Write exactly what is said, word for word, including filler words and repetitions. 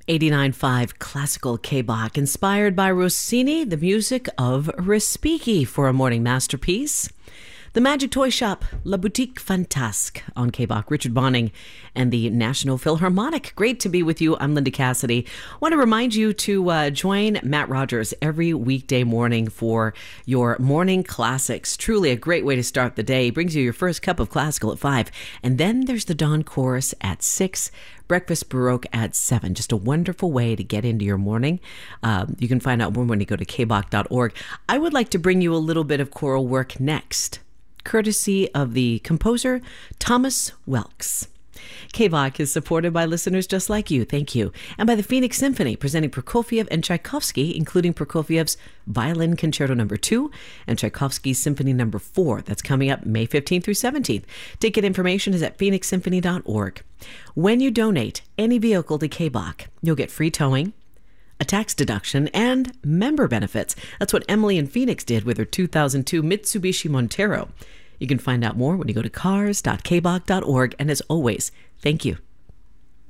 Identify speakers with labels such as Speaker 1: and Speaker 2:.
Speaker 1: eighty-nine point five Classical K-Bach, inspired by Rossini, the music of Respighi for a morning masterpiece. The Magic Toy Shop, La Boutique Fantasque on K-Bach, Richard Bonning, and the National Philharmonic. Great to be with you. I'm Linda Cassidy. I want to remind you to uh, join Matt Rogers every weekday morning for your morning classics. Truly a great way to start the day. He brings you your first cup of classical at five. And then there's the Dawn Chorus at six. Breakfast Baroque at seven. Just a wonderful way to get into your morning. Um, you can find out more when you go to k bach dot org. I would like to bring you a little bit of choral work next, courtesy of the composer Thomas Welks. K-Bach is supported by listeners just like you, thank you, and by the Phoenix Symphony, presenting Prokofiev and Tchaikovsky, including Prokofiev's Violin Concerto Number two and Tchaikovsky's Symphony Number four. That's coming up May fifteenth through seventeenth. Ticket information is at phoenix symphony dot org. When you donate any vehicle to K-Bach, you'll get free towing, a tax deduction, and member benefits. That's what Emily in Phoenix did with her two thousand two Mitsubishi Montero. You can find out more when you go to cars dot k bach dot org. And as always, thank you